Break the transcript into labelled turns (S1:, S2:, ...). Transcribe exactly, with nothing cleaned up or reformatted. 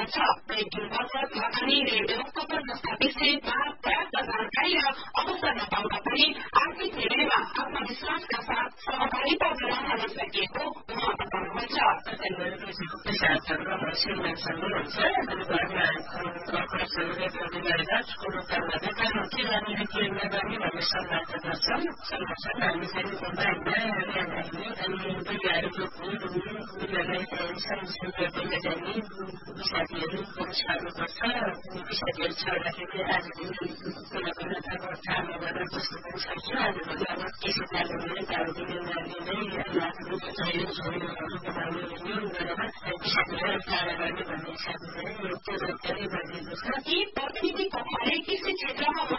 S1: छ। ब्रेकिङ बचत, लगानी, व्यवस्थापन जस्ता विषयमा पर्याप्त जानकारी र अवसर नपाउँदा पनि आर्थिक निर्णयमा आत्मविश्वासका साथ सहभागिता गराउन सकिएको उहाँ बताउनुहुन्छ। यी प्रतिनिधि कक्षाले कृषि क्षेत्रमा